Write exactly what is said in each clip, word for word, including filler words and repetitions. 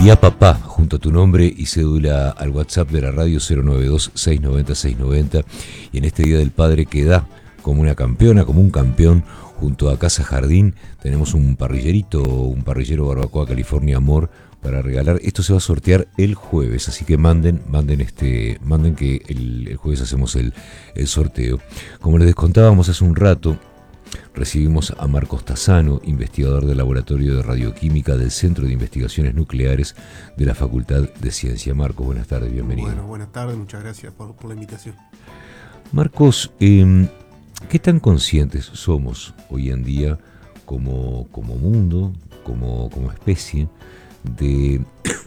Y a papá, junto a tu nombre y cédula al WhatsApp de la radio cero nueve dos, seis nueve cero, seis nueve cero. Y en este Día del Padre que da como una campeona, como un campeón, junto a Casa Jardín, tenemos un parrillerito, un parrillero barbacoa California Amor para regalar. Esto se va a sortear el jueves, así que manden, manden este, manden que el, el jueves hacemos el, el sorteo. Como les contábamos hace un rato, recibimos a Marcos Tassano, investigador del Laboratorio de Radioquímica del Centro de Investigaciones Nucleares de la Facultad de Ciencia. Marcos, buenas tardes, bienvenido. Bueno, buenas tardes, muchas gracias por, por la invitación. Marcos, eh, ¿qué tan conscientes somos hoy en día como, como mundo, como, como especie, de,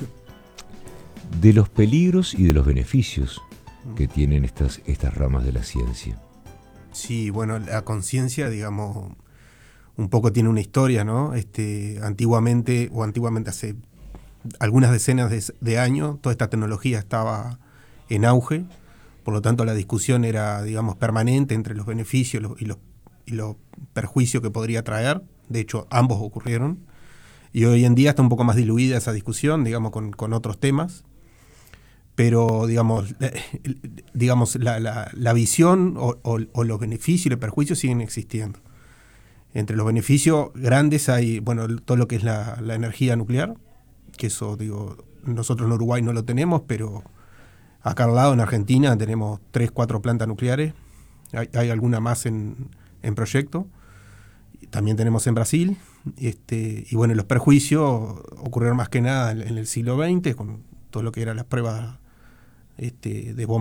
de los peligros y de los beneficios que tienen estas, estas ramas de la ciencia? Sí, bueno, la conciencia, digamos, un poco tiene una historia, ¿no? Este, antiguamente, o antiguamente hace algunas decenas de, de años, toda esta tecnología estaba en auge, por lo tanto la discusión era, digamos, permanente entre los beneficios y los, y los perjuicios que podría traer. De hecho, ambos ocurrieron. Y hoy en día está un poco más diluida esa discusión, digamos, con, con otros temas. Pero, digamos, digamos la, la, la visión o, o, o los beneficios y los perjuicios siguen existiendo. Entre los beneficios grandes hay, bueno, todo lo que es la, la energía nuclear, que eso, digo, nosotros en Uruguay no lo tenemos, pero acá al lado, en Argentina, tenemos tres, cuatro plantas nucleares. Hay, hay alguna más en, en proyecto. También tenemos en Brasil. Este, y bueno, los perjuicios ocurrieron más que nada en, en el siglo veinte, con todo lo que eran las pruebas este, de bombas